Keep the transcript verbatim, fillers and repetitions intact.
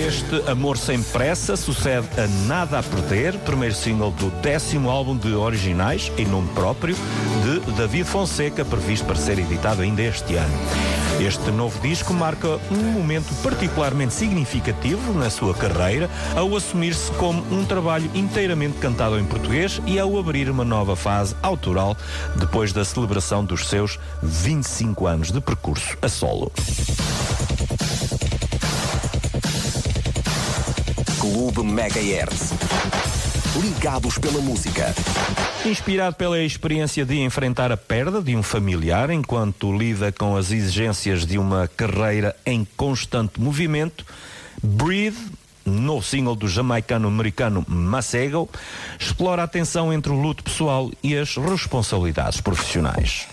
Este Amor Sem Pressa sucede a Nada a Perder, primeiro single do décimo álbum de originais, em nome próprio, de David Fonseca, previsto para ser editado ainda este ano. Este novo disco marca um momento particularmente significativo na sua carreira, ao assumir-se como um trabalho inteiramente cantado em português e ao abrir uma nova fase autoral depois da celebração dos seus vinte e cinco anos de percurso a solo. Clube Megahertz. Ligados pela música. Inspirado pela experiência de enfrentar a perda de um familiar enquanto lida com as exigências de uma carreira em constante movimento, Breathe, novo single do jamaicano-americano Masego, explora a tensão entre o luto pessoal e as responsabilidades profissionais.